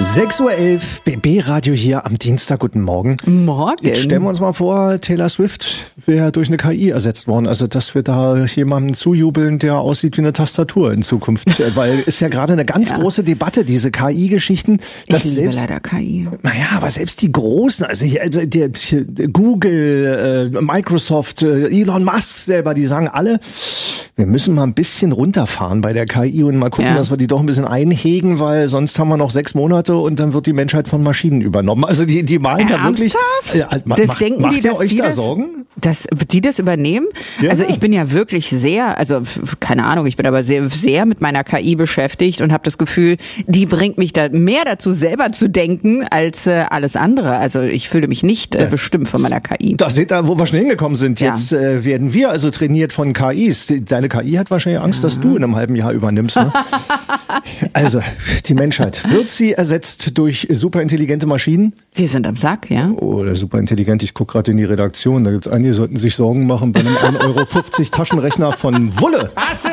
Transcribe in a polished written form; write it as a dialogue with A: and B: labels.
A: 6:11 Uhr, BB-Radio hier am Dienstag. Guten Morgen.
B: Morgen.
A: Jetzt stellen wir uns mal vor, Taylor Swift wäre durch eine KI ersetzt worden. Also, dass wir da jemandem zujubeln, der aussieht wie eine Tastatur in Zukunft. Weil ist ja gerade eine ganz große Debatte, diese KI-Geschichten.
B: Ich liebe leider KI.
A: Naja, aber selbst die Großen, also hier, Google, Microsoft, Elon Musk selber, die sagen alle, wir müssen mal ein bisschen runterfahren bei der KI und mal gucken, dass wir die doch ein bisschen einhegen, weil sonst haben wir noch 6 Monate und dann wird die Menschheit von Maschinen übernommen. Also die malen da wirklich. Macht ihr euch da Sorgen?
B: Dass die das übernehmen? Ja. Also ich bin ja wirklich keine Ahnung, ich bin aber sehr mit meiner KI beschäftigt und habe das Gefühl, die bringt mich da mehr dazu, selber zu denken, als alles andere. Also ich fühle mich nicht bestimmt von meiner KI.
A: Da seht ihr, wo wir schon hingekommen sind.
B: Ja.
A: Jetzt werden wir also trainiert von KIs. Deine KI hat wahrscheinlich Angst, dass du in einem halben Jahr übernimmst. Ne? Also die Menschheit, wird sie ersetzt durch superintelligente Maschinen?
B: Wir sind am Sack, ja.
A: Oder superintelligent, ich gucke gerade in die Redaktion, da gibt's einige, die sollten sich Sorgen machen bei einem 1,50 € Taschenrechner von Wulle.